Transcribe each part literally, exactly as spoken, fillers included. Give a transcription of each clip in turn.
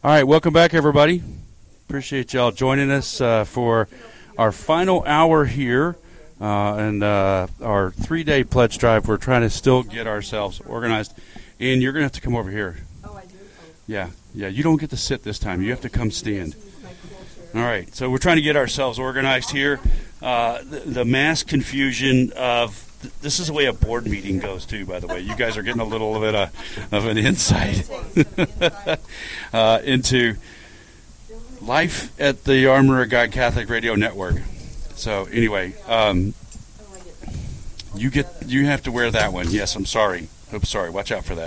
All right, welcome back, everybody. Appreciate y'all joining us uh, for our final hour here uh, and uh, our three-day pledge drive. We're trying to still get ourselves organized. And you're going to have to come over here. Oh, I do? Oh. Yeah, yeah. You don't get to sit this time. You have to come stand. All right, so we're trying to get ourselves organized here. Uh, the, the mass confusion of this is the way a board meeting goes, too, by the way. You guys are getting a little bit of, of an insight uh, into life at the Armor of God Catholic Radio Network. So, anyway, um, you get you have to wear that one. Yes, I'm sorry. Oops, sorry. Watch out for that.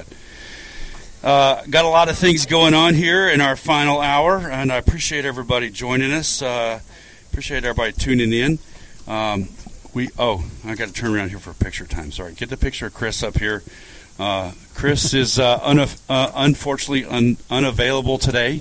Uh, got a lot of things going on here in our final hour, and I appreciate everybody joining us. Uh, appreciate everybody tuning in. Um, We oh, I got to turn around here for picture time. Sorry, get the picture of Chris up here. Uh, Chris is uh, un- uh, unfortunately un- unavailable today.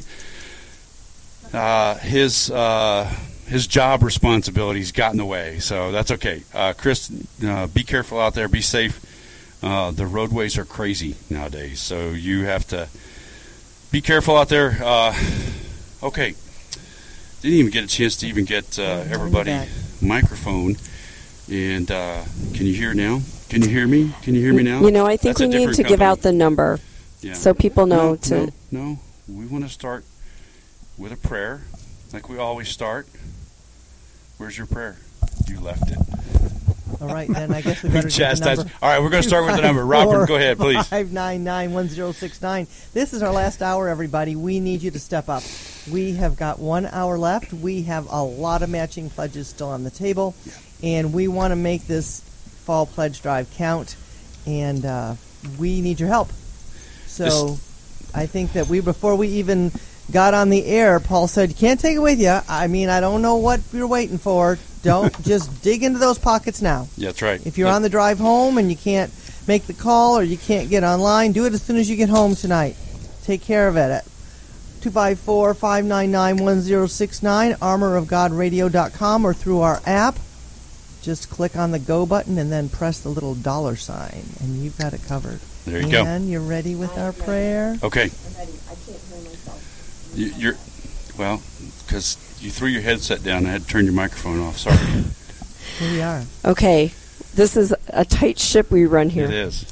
Uh, his uh, his job responsibilities got in the way, so that's okay. Uh, Chris, uh, be careful out there. Be safe. Uh, the roadways are crazy nowadays, so you have to be careful out there. Uh, okay, didn't even get a chance to even get uh, everybody microphone. And uh, can you hear now? Can you hear me? Can you hear me now? You know, I think That's we need to company. give out the number yeah. so people know no, to... No, no, we want to start with a prayer, like we always start. Where's your prayer? You left it. All right, then I guess we better get the number. All right, we're going to start with the number. Robert, go ahead, please. five nine nine, one zero six nine. This is our last hour, everybody. We need you to step up. We have got one hour left. We have a lot of matching pledges still on the table. Yeah. And we want to make this fall pledge drive count, and uh, we need your help. So this I think that we, before we even got on the air, Paul said, you can't take it with you. I mean, I don't know what you're waiting for. Don't just dig into those pockets now. Yeah, that's right. If you're Look. on the drive home and you can't make the call or you can't get online, do it as soon as you get home tonight. Take care of it at two five four, five nine nine, one zero six nine, armor of god radio dot com, or through our app. Just click on the go button and then press the little dollar sign, and you've got it covered. There you and go. And you're ready with our prayer? Okay. I'm ready. I can't hear myself. You, you're, well, because you threw your headset down, I had to turn your microphone off. Sorry. Here we are. Okay. This is a tight ship we run here. It is.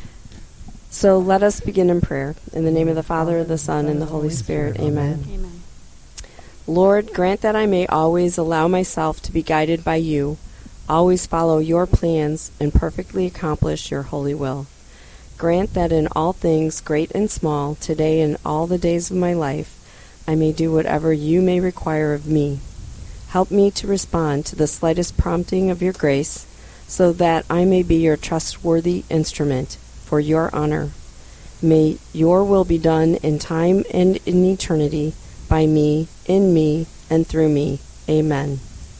So let us begin in prayer. In the name of the Father, the Son, and the Holy Spirit. Amen. Amen. Lord, grant that I may always allow myself to be guided by you, always follow your plans, and perfectly accomplish your holy will. Grant that in all things, great and small, today and all the days of my life, I may do whatever you may require of me. Help me to respond to the slightest prompting of your grace, so that I may be your trustworthy instrument for your honor. May your will be done in time and in eternity, by me, in me, and through me. Amen.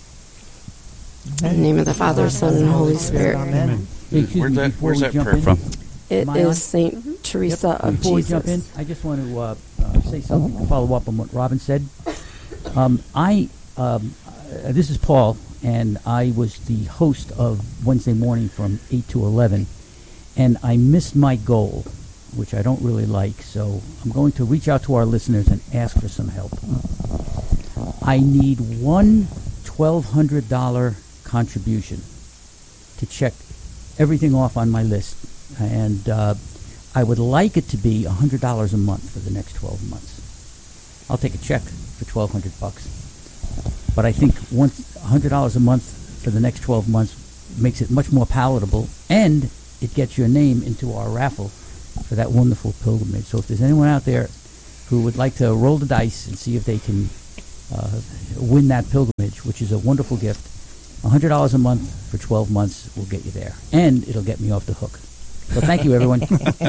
In the name of the Father, Son, and Holy Spirit. Amen. Hey, excuse Where's me, that, before where's we that jump prayer in- from? It Mm-hmm. Am I on? is Saint Teresa Yep. of Before we Jesus. jump in, I just want to uh, uh, say something to follow up on what Robin said. Um, I um, uh, this is Paul, and I was the host of Wednesday morning from eight to eleven, and I missed my goal, which I don't really like. So I'm going to reach out to our listeners and ask for some help. I need one twelve hundred dollars contribution to check everything off on my list, and uh, I would like it to be one hundred dollars a month for the next twelve months. I'll take a check for twelve hundred bucks, but I think once one hundred dollars a month for the next twelve months makes it much more palatable, and it gets your name into our raffle for that wonderful pilgrimage. So if there's anyone out there who would like to roll the dice and see if they can uh, win that pilgrimage, which is a wonderful gift, one hundred dollars a month for twelve months will get you there, and it'll get me off the hook. So thank you, everyone.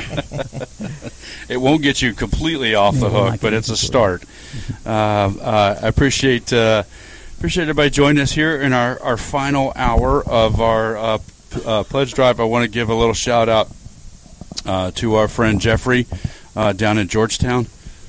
It won't get you completely off the Yeah, well, hook, not but get it's a you start. uh, uh, I appreciate uh, appreciate everybody joining us here in our, our final hour of our uh, p- uh, pledge drive. I want to give a little shout out uh, to our friend Jeffrey uh, down in Georgetown,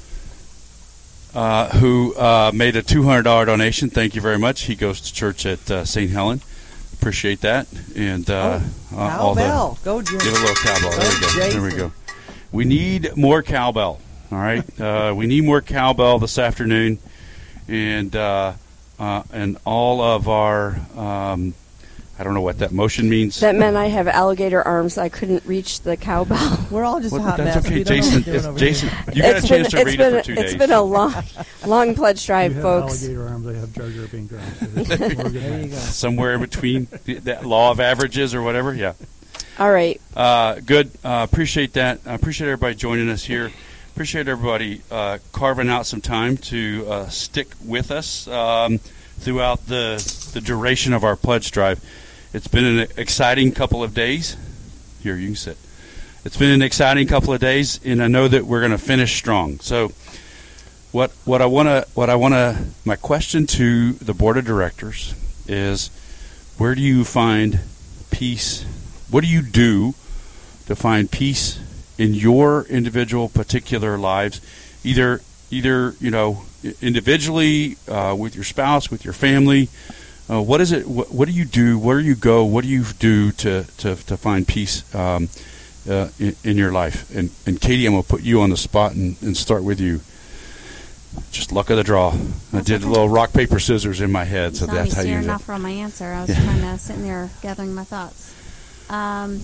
uh, who uh, made a two hundred dollars donation. Thank you very much. He goes to church at uh, Saint Helen. Appreciate that. And uh, Oh, uh, all the cowbell. Go, Jim. give a little cowbell. There we go. There we Jason. go. We need more cowbell. All right, uh, we need more cowbell this afternoon, and uh, uh, and all of our. Um, I don't know what that motion means. That meant I have alligator arms. I couldn't reach the cowbell. We're all just Well, a hot that's mess. okay, We don't know Jason. what we're doing It's, over Jason, here. you got It's a chance been- to read it's it been, for two It's days. been a long, long pledge drive, You have folks. alligator arms. I have Jar Jar Binks arms. So it's more good There you than go. Somewhere in between that law of averages or whatever. Yeah. All right. Uh, good. Uh, appreciate that. I appreciate everybody joining us here. Appreciate everybody uh, carving out some time to uh, stick with us um, throughout the the duration of our pledge drive. It's been an exciting couple of days. Here, you can sit. It's been an exciting couple of days, and I know that we're going to finish strong. So, what what I want to what I want to my question to the board of directors is, where do you find peace? What do you do to find peace in your individual particular lives, either either you know individually uh, with your spouse, with your family? Uh, what is it? What, what do you do? Where do you go? What do you do to to, to find peace um, uh, in, in your life? And, and Katie, I'm going to put you on the spot and, and start with you. Just luck of the draw. I That's did okay. a little rock paper scissors in my head, so Saw me that's how you. staring do it. off from my answer. I was Yeah. kind of sitting there gathering my thoughts. Um,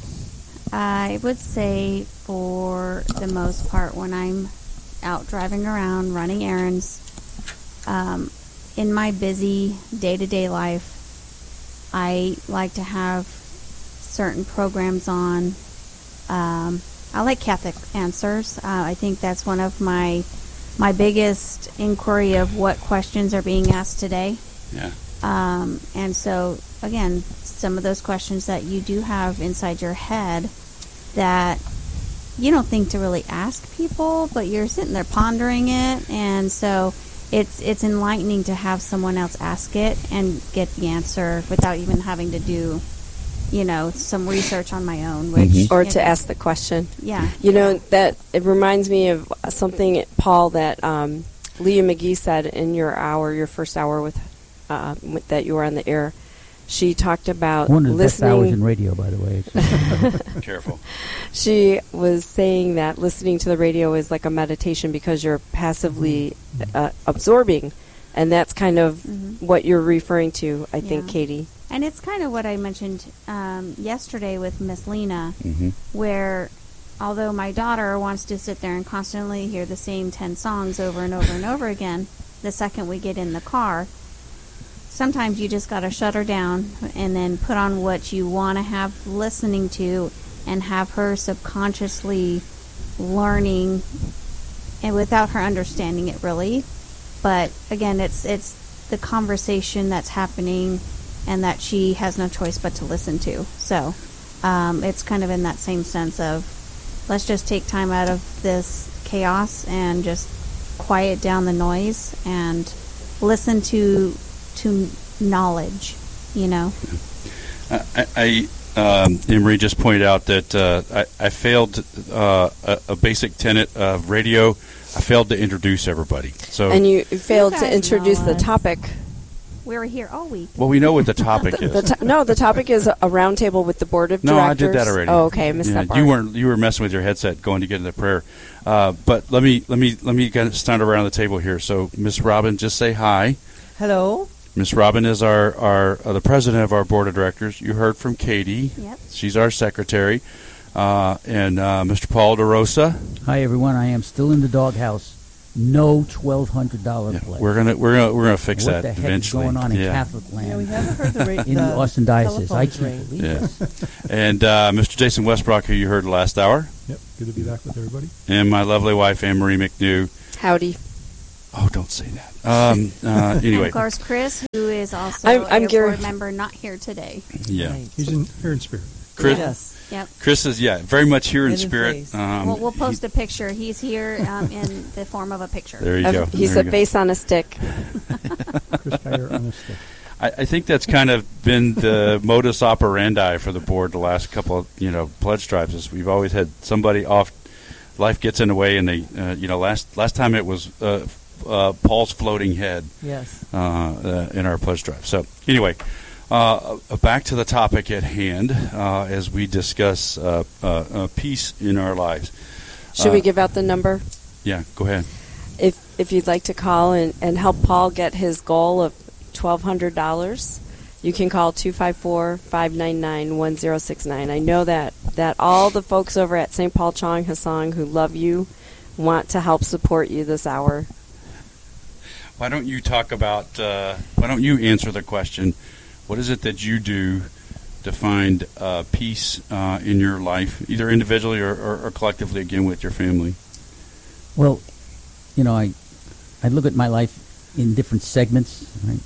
I would say, for the most part, when I'm out driving around, running errands, um, in my busy day-to-day life, I like to have certain programs on. Um, I like Catholic Answers. Uh, I think that's one of my my biggest inquiry of what questions are being asked today. Yeah. Um, and so, again, some of those questions that you do have inside your head that you don't think to really ask people, but you're sitting there pondering it. And so it's it's enlightening to have someone else ask it and get the answer without even having to do, you know, some research on my own. Which Mhm. Or you to know, ask the question. Yeah. You know, that it reminds me of something, Paul, that um, Leah McGee said in your hour, your first hour with, uh, with that you were on the air. She talked about One of the best hours in listening. radio, by the way. It's- Careful. She was saying that listening to the radio is like a meditation because you're passively uh, absorbing, and that's kind of Mhm. what you're referring to, I think, Yeah. Katie. And it's kind of what I mentioned um, yesterday with Miss Lena, Mm-hmm. where although my daughter wants to sit there and constantly hear the same ten songs over and over and over again, the second we get in the car, sometimes you just got to shut her down and then put on what you want to have listening to and have her subconsciously learning and without her understanding it really. But again, it's it's the conversation that's happening and that she has no choice but to listen to. So um, it's kind of in that same sense of let's just take time out of this chaos and just quiet down the noise and listen to to knowledge, you know. I, I um, Emery just pointed out that uh, I, I failed uh, a, a basic tenet of radio. I failed to introduce everybody. So, And you failed You to guys introduce know the us. topic. We were here all week. well, we know what the topic The, is. the to- no, the topic is a roundtable with the board of No, I directors. did that already. Oh, okay, I missed Yeah, that part. you weren't. You were messing with your headset going to get into prayer. Uh, but let me let me let me kind of stand around the table here. So, Miss Robin, just say hi. Hello. Miss Robin is our our uh, the president of our board of directors. You heard from Katie. Yep. She's our secretary, uh, and uh, Mister Paul DeRosa. Hi, everyone. I am still in the doghouse. No twelve hundred dollars Yeah, pledge. we're gonna we're gonna we're gonna fix what that the heck eventually. is going on in yeah. Catholic land? Yeah, we haven't heard the rate in the Austin Diocese. I can't ring. believe Yeah. this. And uh, Mister Jason Westbrook, who you heard last hour, Yep, good to be back with everybody. and my lovely wife Anne Marie McNew. Howdy. Oh, don't say that. Um, uh, And anyway, of course, Chris, who is also I'm- I'm a Gary- board member, not here today. yeah, Right. He's in here in spirit. Chris. Yes. Yep. Chris is yeah very much here in In his spirit. face. Um, we'll, we'll post he- a picture. He's here um, in the form of a picture. There you Of- go. He's There a you go. face on a stick. Chris Kyer on a stick. I, I think that's kind of been the modus operandi for the board the last couple of you know pledge drives. Is we've always had somebody off. Life gets in the way, and they uh, you know last last time it was uh, uh, Paul's floating head Yes. uh, uh, in our pledge drive. So anyway, uh, uh, back to the topic at hand uh, as we discuss uh, uh, uh, peace in our lives. Should Uh, we give out the number? Yeah, go ahead. If if you'd like to call and, and help Paul get his goal of twelve hundred dollars, you can call two five four, five nine nine, one zero six nine. I know that, that all the folks over at Saint Paul Chong Hasang who love you want to help support you this hour. Why don't you talk about, uh, why don't you answer the question, what is it that you do to find uh, peace uh, in your life, either individually or, or, or collectively, again, with your family? Well, you know, I I look at my life in different segments, right?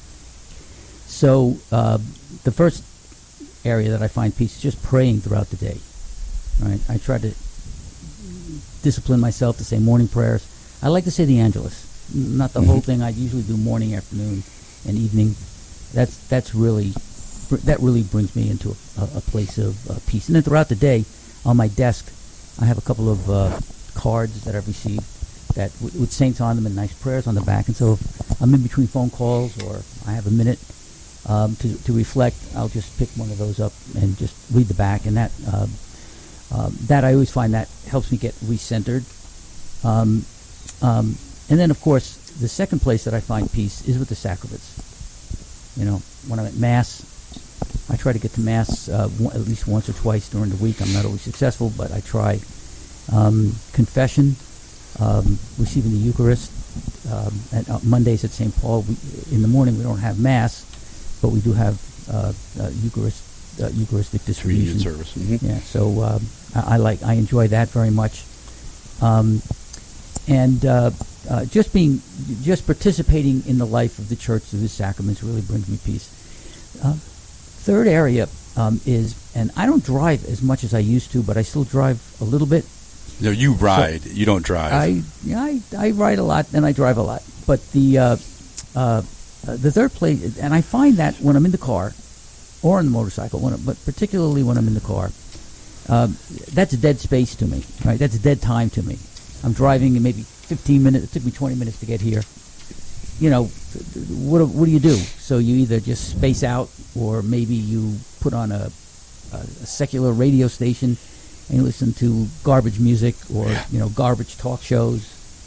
So uh, the first area that I find peace is just praying throughout the day, right? I try to discipline myself to say morning prayers. I like to say the Angelus, not the mm-hmm. whole thing. I usually do morning, afternoon, and evening. That's that's really that really brings me into a, a place of uh, peace. And then throughout the day, on my desk, I have a couple of uh, cards that I've received that w- with saints on them and nice prayers on the back. And so if I'm in between phone calls or I have a minute um, to, to reflect, I'll just pick one of those up and just read the back. And that uh, um, that I always find that helps me get recentered. Um, um, and then, of course, the second place that I find peace is with the sacraments. You know, when I'm at Mass, I try to get to Mass uh, one, at least once or twice during the week. I'm not always successful, but I try. Um, confession, um, receiving the Eucharist. Um, at uh, Mondays at Saint Paul, we, in the morning we don't have Mass, but we do have uh, uh, Eucharist, uh, Eucharistic distribution service. Mm-hmm. Yeah, so um, I, I like, I enjoy that very much, um, and uh, uh, just being, just participating in the life of the Church through the sacraments really brings me peace. Uh, third area um, is, and I don't drive as much as I used to, but I still drive a little bit. No, you ride. So you don't drive. I, yeah, I I ride a lot and I drive a lot. But the uh, uh, the third place, and I find that when I'm in the car or on the motorcycle, when, but particularly when I'm in the car, uh, that's dead space to me. Right, that's dead time to me. I'm driving and maybe fifteen minutes. It took me twenty minutes to get here. You know, what what do you do? So you either just space out, or maybe you put on a, a, a secular radio station and you listen to garbage music, or yeah. you know, garbage talk shows,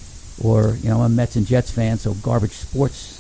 or you know, I'm a Mets and Jets fan, so garbage sports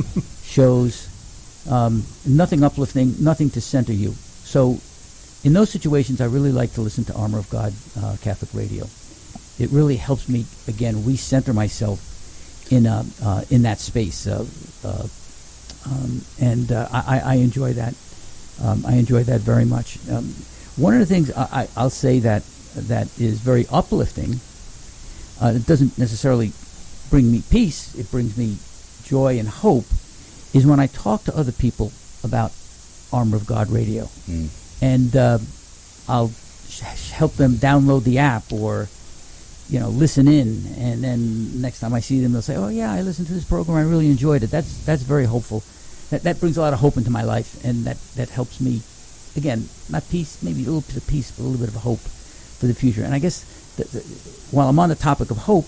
shows. Um, nothing uplifting, nothing to center you. So, in those situations, I really like to listen to Armor of God uh, Catholic Radio. It really helps me again recenter myself in uh, uh, in that space, uh, uh, um, and uh, I, I enjoy that. Um, I enjoy that very much. Um, One of the things I, I, I'll say that that is very uplifting, uh, it doesn't necessarily bring me peace, it brings me joy and hope, is when I talk to other people about Armor of God Radio. Mm. And uh, I'll sh- help them download the app or, you know, listen in. And then next time I see them, they'll say, oh, yeah, I listened to this program, I really enjoyed it. That's that's very hopeful. That, that brings a lot of hope into my life, and that, that helps me. Again, not peace, maybe a little bit of peace, but a little bit of hope for the future. And I guess the, the, while I'm on the topic of hope,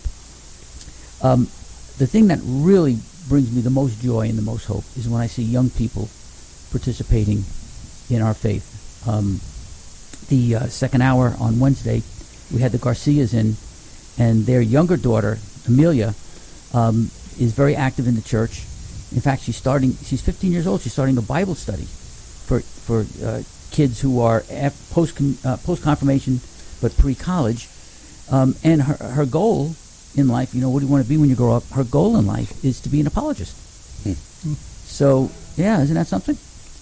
um, the thing that really brings me the most joy and the most hope is when I see young people participating in our faith. Um, the uh, second hour on Wednesday, we had the Garcias in, and their younger daughter, Amelia, um, is very active in the church. In fact, she's starting. She's fifteen years old. She's starting a Bible study for for uh, kids who are post uh, post confirmation but pre college, um, and her her goal in life, you know, what do you want to be when you grow up? Her goal in life is to be an apologist. Hmm. So yeah, isn't that something?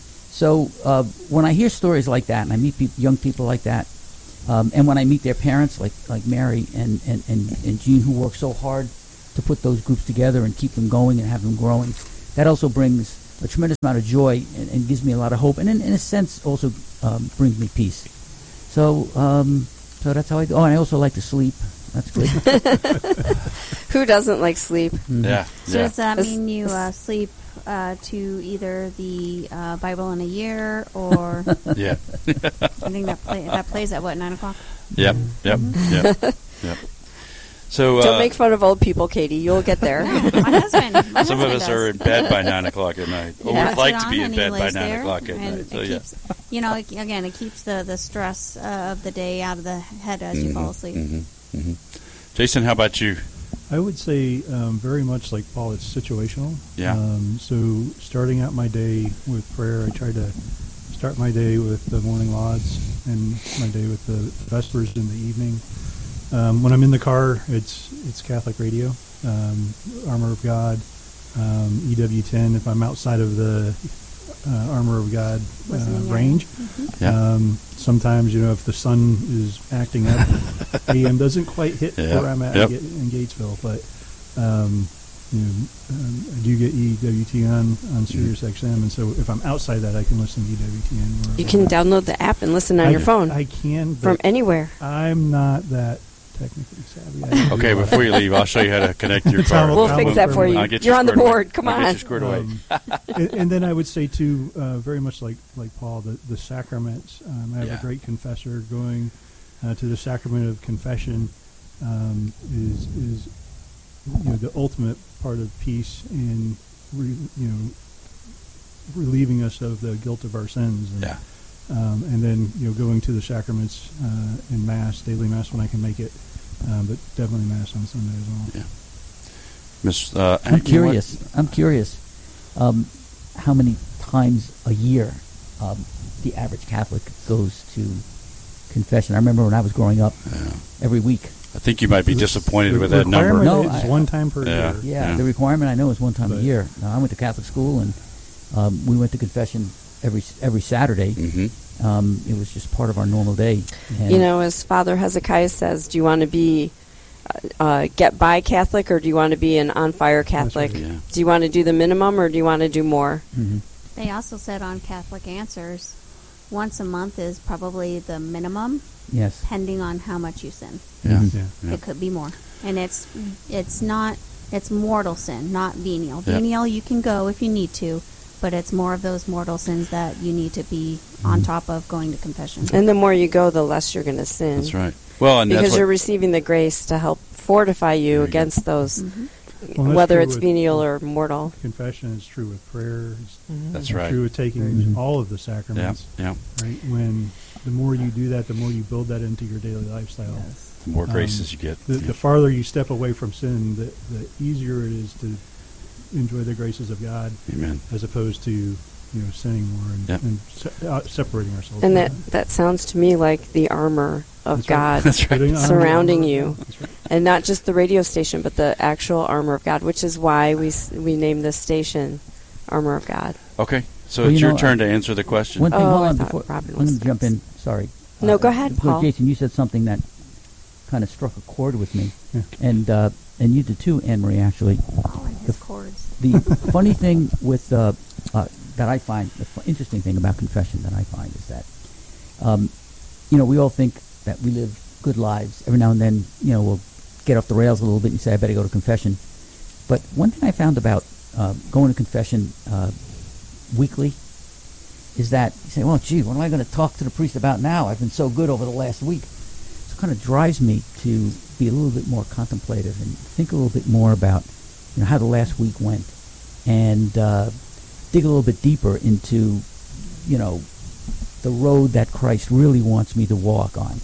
So uh, when I hear stories like that, and I meet pe- young people like that, um, and when I meet their parents, like like Mary and and, and and Jean, who work so hard to put those groups together and keep them going and have them growing, that also brings a tremendous amount of joy and, and gives me a lot of hope, and in, in a sense also um, brings me peace. So, um, so that's how I do. Oh, and I also like to sleep. That's good. Who doesn't like sleep? Mm-hmm. Yeah. So yeah. does that mean you uh, sleep uh, to either the uh, Bible in a year or? Yeah. I think that play, that plays at what, nine o'clock. Yep. Yep. Yep. Yep. So don't uh, make fun of old people, Katie. You'll get there. No, my husband. My some husband of us does. are in bed by nine o'clock at night, or Yeah. would like Puts to it be on in and bed he by lays nine there, o'clock at and night. So it yeah. keeps, you know, it, again, it keeps the, the stress uh, of the day out of the head as Mm-hmm. you fall asleep. Mm-hmm. Mm-hmm. Jason, how about you? I would say um, very much like Paul, it's situational. Yeah. Um, so starting out my day with prayer, I try to start my day with the morning lauds and my day with the vespers in the evening. Um, when I'm in the car, it's it's Catholic radio, um, Armor of God, um, E W ten. If I'm outside of the uh, Armor of God uh, Listening range, Mm-hmm. Yeah. um, sometimes, you know, if the sun is acting up, A M doesn't quite hit Yeah. where I'm at Yep. in Ga- in Gatesville, but um, you know, um, I do get E W T on on Sirius X M, and so if I'm outside that, I can listen to E W T N. wherever You can I'm at. download the app and listen on I, your phone I can, from but anywhere. I'm not that technically savvy. I don't Okay, do before you leave, I'll show you how to connect your car. Tom- We'll Tom fix will that for confirm you. it. I'll get you You're on the squared away. board. Come I'll get on. you squared away. Um, and, and then I would say too, uh, very much like like Paul, the the sacraments. Um, I have Yeah. a great confessor. Going uh, to the sacrament of confession um, is is you know the ultimate part of peace in re, you know relieving us of the guilt of our sins. And, Yeah. Um, and then you know going to the sacraments uh, in Mass, daily Mass when I can make it, um, but definitely Mass on Sunday as well. Yeah. Miss, uh, you know I'm what? curious. I'm curious. Um, how many times a year um, the average Catholic goes to confession? I remember when I was growing up, Yeah. every week. I think you might be disappointed The with that number. requirement No, is I- one time per Yeah. year. Yeah, Yeah. the requirement I know is one time a But- year. Now, I went to Catholic school, and um, we went to confession every every Saturday. Mm-hmm. Um, it was just part of our normal day. And You know, as Father Hezekiah says, do you want to be uh, uh, get by Catholic, or do you want to be an on fire Catholic? right. Yeah. Do you want to do the minimum, or do you want to do more? Mhm. They also said on Catholic Answers, once a month is probably the minimum, Yes. depending on how much you sin. Yeah. Mhm. Yeah. Yeah. It could be more, and it's it's not it's mortal sin, not venial. Yeah. Venial you can go if you need to, but it's more of those mortal sins that you need to be on top of going to confession. And the more you go, the less you're going to sin. That's right. Well, and Because that's what, you're receiving the grace to help fortify you There you go. against those, Mhm. Well, that's whether true it's with- venial or mortal. Confession is true with prayer. It's that's true right. with taking Mhm. all of the Yeah. sacraments. Yeah. Right. When the more you do that, the more you build that into your daily lifestyle. The more Um, graces you get. The, Yeah. the farther you step away from sin, the, the easier it is to enjoy the graces of God, Amen. as opposed to you know sinning more and, Yep. and se- uh, separating ourselves. And from that, that sounds to me like the armor of That's right. God That's right. Putting on the surrounding armor. you. That's right. And not just the radio station, but the actual armor of God, which is why we s- we named this station Armor of God. Okay. So Well, it's you your know, turn to answer the question. One thing, Oh, hold I on, thought before Robin I'm was going to jump next. in. Sorry. No, go ahead, well, Paul. Jason, you said something that kind of struck a chord with me, Yeah. and uh, and you did too, Anne Marie. Actually, All in his chords. the funny thing with uh, uh, that I find, the f- interesting thing about confession that I find is that, um, you know, we all think that we live good lives. Every now and then, you know, we'll get off the rails a little bit and say, I better go to confession. But one thing I found about uh, going to confession uh, weekly is that you say, well, gee, what am I going to talk to the priest about now? I've been so good over the last week. So it kind of drives me to be a little bit more contemplative and think a little bit more about, you know, how the last week went, and uh, dig a little bit deeper into, you know, the road that Christ really wants me to walk on.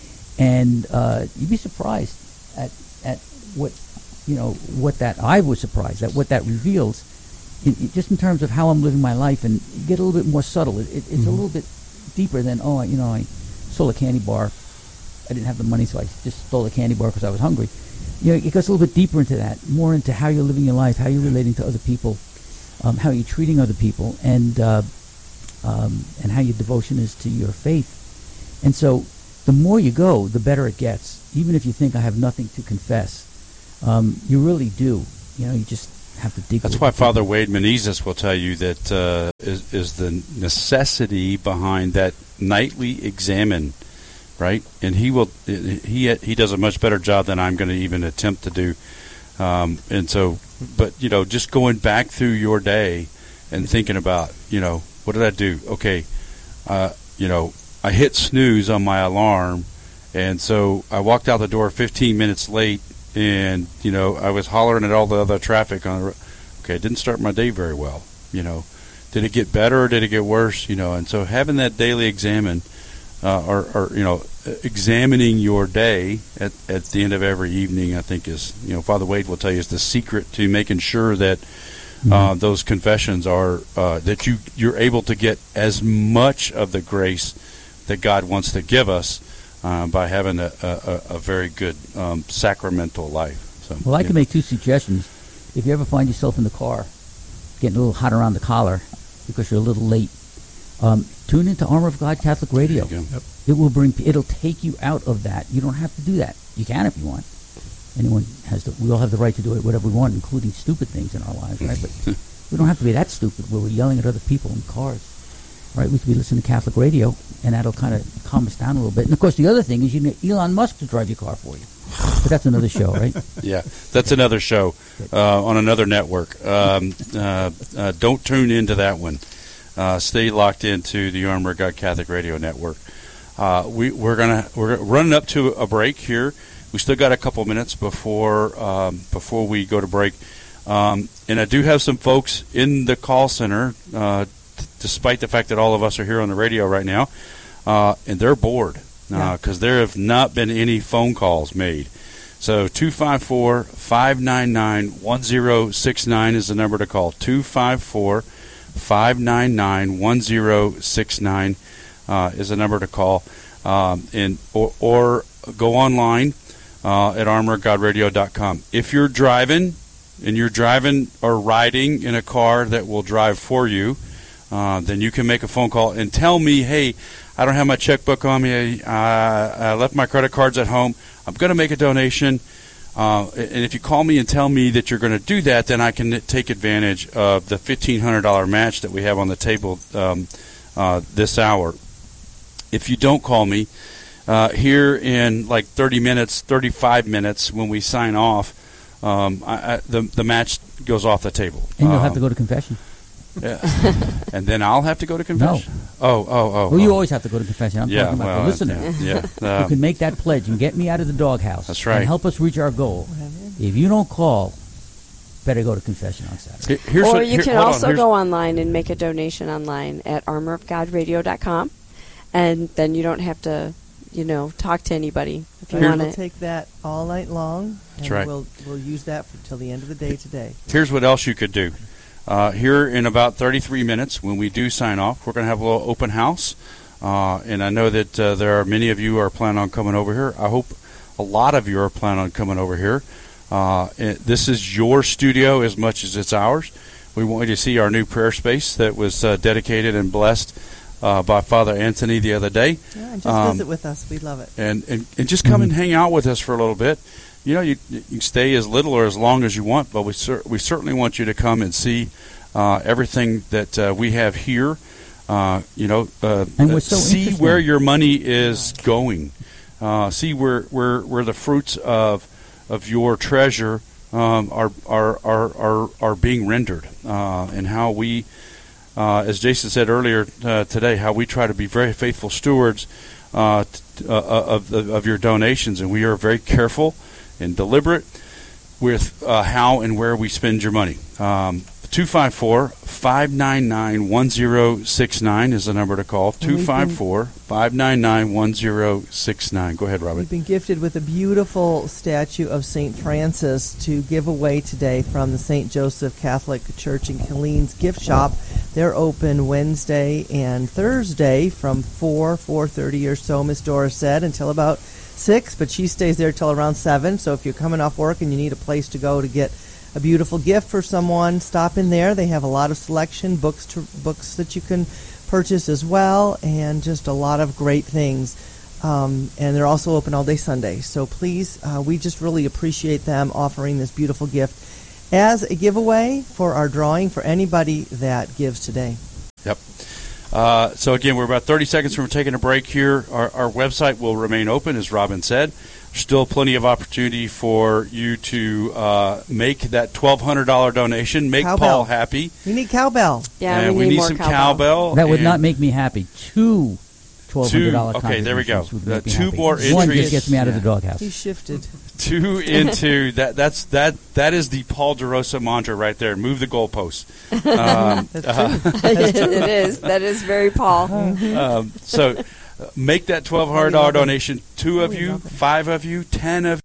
And uh, you'd be surprised at at what, you know, what that, I was surprised at what that reveals, in, in- just in terms of how I'm living my life, and you get a little bit more subtle. It, it, it's Mhm. a little bit deeper than, oh, you know, I stole a candy bar. I didn't have the money, so I just stole a candy bar because I was hungry. You know, it goes a little bit deeper into that, more into how you're living your life, how you're relating to other people, um, how you're treating other people, and uh, um, and how your devotion is to your faith. And so, the more you go, the better it gets. Even if you think I have nothing to confess, um, you really do. You know, you just have to dig. a That's little why bit Father deeper. Wade Menezes will tell you that uh, is, is the necessity behind that nightly examine, right? And he will he he does a much better job than I'm going to even attempt to do. Um, and so, but you know, just going back through your day and thinking about, you know, what did I do? Okay, uh, you know, I hit snooze on my alarm, and so I walked out the door fifteen minutes late, and you know, I was hollering at all the other traffic on the road. Okay, it didn't start my day very well. You know, did it get better or did it get worse? You know, and so having that daily examine uh, or, or you know, examining your day at, at the end of every evening, I think is, you know, Father Wade will tell you is the secret to making sure that mm-hmm. uh, those confessions are uh, that you you're able to get as much of the grace that God wants to give us uh, by having a, a, a very good um, sacramental life. So, well, I yeah. can make two suggestions. If you ever find yourself in the car getting a little hot around the collar because you're a little late, um, tune into Armor of God Catholic Radio. Yep. It will bring. It'll take you out of that. You don't have to do that. You can if you want. Anyone has to. We all have the right to do it, whatever we want, including stupid things in our lives, right? But we don't have to be that stupid where we're yelling at other people in cars, right? We could be listening to Catholic radio, and that'll kind of calm us down a little bit. And of course, the other thing is you need Elon Musk to drive your car for you. But that's another show, right? Yeah, that's another show uh, on another network. Um, uh, uh, don't tune into that one. Uh, stay locked into the Armor of God Catholic Radio Network. Uh, we, we're gonna we're running up to a break here. We still got a couple minutes before um, before we go to break, um, and I do have some folks in the call center, uh, t- despite the fact that all of us are here on the radio right now, uh, and they're bored because uh, there have not been any phone calls made. So two five four, five nine nine, one zero six nine is the number to call. two five four, five nine nine, one zero six nine uh, is the number to call, um, and or, or go online uh, at armor god radio dot com. If you're driving and you're driving or riding in a car that will drive for you, uh, then you can make a phone call and tell me, hey, I don't have my checkbook on me. I, I left my credit cards at home. I'm going to make a donation. Uh, and if you call me and tell me that you're going to do that, then I can take advantage of the fifteen hundred dollars match that we have on the table um, uh, this hour. If you don't call me, uh, here in like thirty minutes, thirty-five minutes, when we sign off, um, I, I, the, the match goes off the table. And you'll um, have to go to confession. Yeah. And then I'll have to go to confession? No. Oh, oh, oh. Well, you oh. always have to go to confession. I'm Yeah, talking about well, the listener. yeah, yeah. Um, who can make that pledge and get me out of the doghouse. That's right. And help us reach our goal. If you don't call, better go to confession on Saturday. Here's or what- you here- can hold on, also here's- go online and make a donation online at armor of god radio dot com, and then you don't have to, you know, talk to anybody if you Here- want We'll to. take that all night long, and right. we'll we'll use that for, till the end of the day today. Here's what else you could do. Uh, here in about thirty-three minutes, when we do sign off, we're going to have a little open house. Uh, and I know that uh, there are many of you who are planning on coming over here. I hope a lot of you are planning on coming over here. Uh, it, this is your studio as much as it's ours. We want you to see our new prayer space that was uh, dedicated and blessed uh, by Father Anthony the other day. Yeah, and just Um, visit with us. We love it. and, and, and just come and hang out with us for a little bit. You know, you, you can stay as little or as long as you want, but we cer- we certainly want you to come and see uh, everything that uh, we have here. Uh, you know, uh, And we're uh, so see interested. where your money is going. Uh, see where, where, where the fruits of of your treasure um, are, are are are are being rendered, uh, and how we, uh, as Jason said earlier uh, today, how we try to be very faithful stewards uh, t- uh, of of your donations, and we are very careful and deliberate with uh, how and where we spend your money. Um, two five four, five nine nine, one zero six nine is the number to call. two five four, five nine nine, one zero six nine. Go ahead, Robin. We've been gifted with a beautiful statue of Saint Francis to give away today from the Saint Joseph Catholic Church in Killeen's gift shop. They're open Wednesday and Thursday from four, four thirty or so, Miss Doris said, until about six, but she stays there till around seven. So if you're coming off work and you need a place to go to get a beautiful gift for someone, stop in there. They have a lot of selection, books to books that you can purchase as well, and just a lot of great things. Um, and they're also open all day Sunday. So please, uh, we just really appreciate them offering this beautiful gift as a giveaway for our drawing for anybody that gives today. Yep. Uh, so again, we're about thirty seconds from taking a break here. Our, our website will remain open, as Robin said. Still plenty of opportunity for you to uh, make that twelve hundred dollars donation. Make Cowbell. Paul happy. We need cowbell. Yeah, and we we need, need more some cowbell. cowbell. That would and not make me happy. Two twelve hundred dollars Two- okay, there we go. contributions would make Uh, me two happy. more One entries. just gets me out of the Yeah. doghouse. He shifted. Two into that. That's that. That is the Paul DeRosa mantra right there. Move the goalposts. Um, That's uh, true. it is. That is very Paul. um, so, make that twelve hundred dollars love it. donation. Two of We you, love it. five of you, ten of